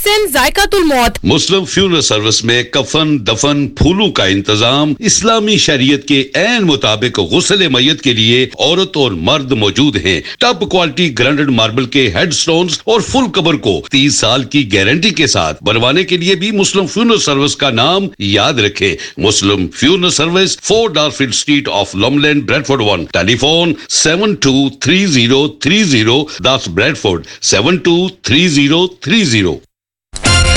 मोहसिन जायकातुल मौत। मुस्लिम funeral service में कफन, दफन, फूलों का इंतजाम इस्लामी शरीयत के ऐन मुताबिक गुस्ल मय्यत के लिए औरत और मर्द मौजूद हैं। टॉप क्वालिटी ग्राइंडेड मार्बल के हेडस्टोन्स और फुल कबर को 30 साल की गारंटी के साथ बनवाने के लिए भी मुस्लिम फ्यूनरल सर्विस का नाम याद रखें। मुस्लिम funeral service, 4 डारफील्ड street of लॉमलैंड, Bradford 1। Telephone 723030, that's Bradford 723030।